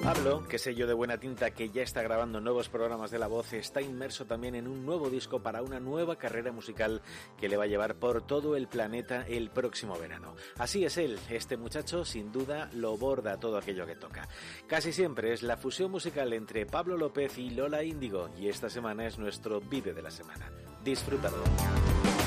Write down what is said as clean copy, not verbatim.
Pablo, que sello de buena tinta que ya está grabando nuevos programas de La Voz, está inmerso también en un nuevo disco para una nueva carrera musical que le va a llevar por todo el planeta el próximo verano. Así es él, este muchacho sin duda lo borda todo aquello que toca. Casi siempre es la fusión musical entre Pablo López y Lola Índigo, y esta semana es nuestro vídeo de la semana. Disfrútalo.